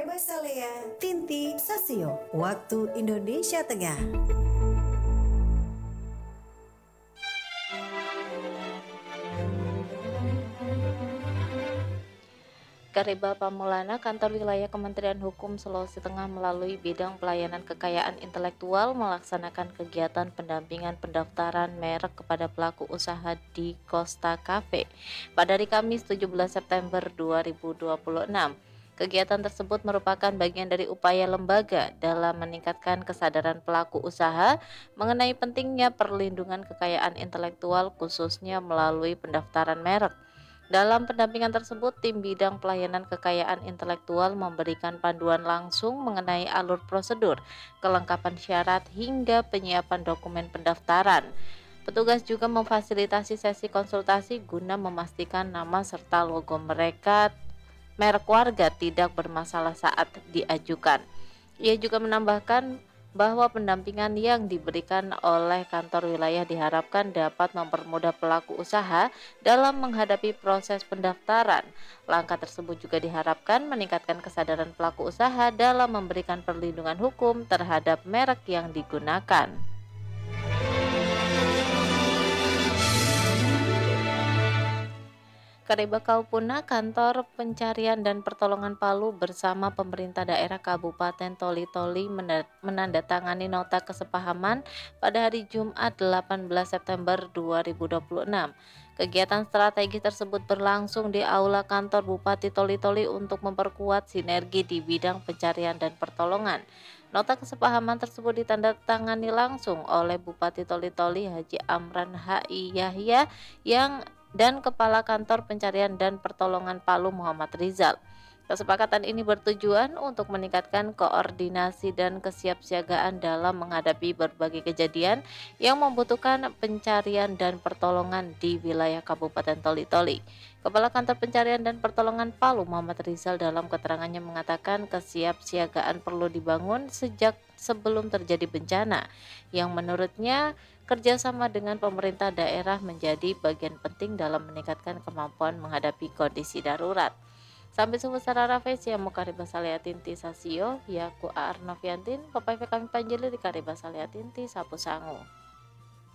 Kareba Salea, Tinti Sasio, waktu Indonesia Tengah. Kareba Pamulana, Kantor Wilayah Kementerian Hukum Sulawesi Tengah melalui Bidang Pelayanan Kekayaan Intelektual melaksanakan kegiatan pendampingan pendaftaran merek kepada pelaku usaha di Costa Cafe pada hari Kamis 17 September 2026. Kegiatan tersebut merupakan bagian dari upaya lembaga dalam meningkatkan kesadaran pelaku usaha mengenai pentingnya perlindungan kekayaan intelektual khususnya melalui pendaftaran merek. Dalam pendampingan tersebut, tim bidang pelayanan kekayaan intelektual memberikan panduan langsung mengenai alur prosedur, kelengkapan syarat, hingga penyiapan dokumen pendaftaran. Petugas juga memfasilitasi sesi konsultasi guna memastikan nama serta logo merek warga tidak bermasalah saat diajukan. Ia juga menambahkan bahwa pendampingan yang diberikan oleh kantor wilayah diharapkan dapat mempermudah pelaku usaha dalam menghadapi proses pendaftaran. Langkah tersebut juga diharapkan meningkatkan kesadaran pelaku usaha dalam memberikan perlindungan hukum terhadap merek yang digunakan. Kareba Kalpuna, Kantor Pencarian dan Pertolongan Palu bersama pemerintah daerah Kabupaten Toli-Toli menandatangani nota kesepahaman pada hari Jumat 18 September 2026. Kegiatan strategis tersebut berlangsung di Aula Kantor Bupati Toli-Toli untuk memperkuat sinergi di bidang pencarian dan pertolongan. Nota kesepahaman tersebut ditandatangani langsung oleh Bupati Toli-Toli Haji Amran H.I. Yahya dan Kepala Kantor Pencarian dan Pertolongan Palu Muhammad Rizal. Kesepakatan ini bertujuan untuk meningkatkan koordinasi dan kesiapsiagaan dalam menghadapi berbagai kejadian yang membutuhkan pencarian dan pertolongan di wilayah Kabupaten Toli-Toli. Kepala Kantor Pencarian dan Pertolongan Palu Muhammad Rizal dalam keterangannya mengatakan kesiapsiagaan perlu dibangun sejak sebelum terjadi bencana, yang menurutnya kerjasama dengan pemerintah daerah menjadi bagian penting dalam meningkatkan kemampuan menghadapi kondisi darurat. Sampai jumpa secara Raffes yang Kareba Salea Tinti Sasio, Yaku Arnoviantin, Papai kami Panjeli di Kareba Salea Tinti Sapu Sangu.